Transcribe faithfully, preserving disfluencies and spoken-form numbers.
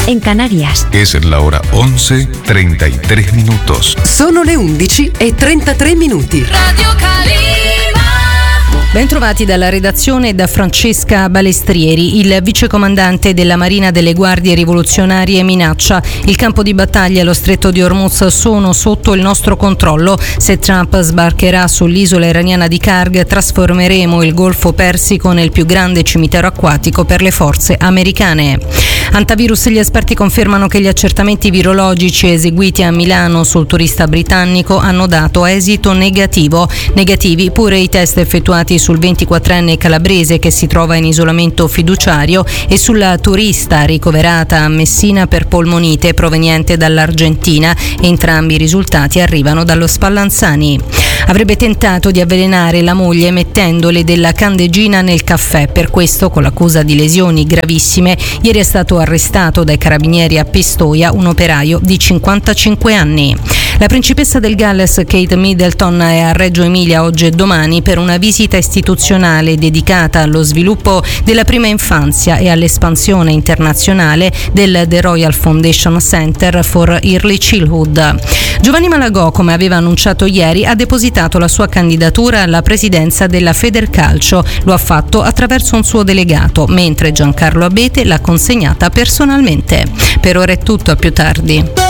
en Canarias. Es la hora once treinta y tres minutos. Sono le undici e trentatré minuti. Radio Calima. Bentrovati dalla redazione da Francesca Balestrieri. Il vicecomandante della Marina delle Guardie Rivoluzionarie minaccia: il campo di battaglia e lo stretto di Hormuz sono sotto il nostro controllo. Se Trump sbarcherà sull'isola iraniana di Karg, trasformeremo il Golfo Persico nel più grande cimitero acquatico per le forze americane. Antivirus: gli esperti confermano che gli accertamenti virologici eseguiti a Milano sul turista britannico hanno dato esito negativo. Negativi pure i test effettuati sul ventiquattrenne calabrese che si trova in isolamento fiduciario e sulla turista ricoverata a Messina per polmonite proveniente dall'Argentina. Entrambi i risultati arrivano dallo Spallanzani. Avrebbe tentato di avvelenare la moglie mettendole della candeggina nel caffè. Per questo, con l'accusa di lesioni gravissime, ieri è stato arrestato dai carabinieri a Pistoia un operaio di cinquantacinque anni. La principessa del Galles Kate Middleton è a Reggio Emilia oggi e domani per una visita istituzionale dedicata allo sviluppo della prima infanzia e all'espansione internazionale del The Royal Foundation Center for Early Childhood. Giovanni Malagò, come aveva annunciato ieri, ha depositato la sua candidatura alla presidenza della Federcalcio. Lo ha fatto attraverso un suo delegato, mentre Giancarlo Abete l'ha consegnata personalmente. Per ora è tutto, a più tardi.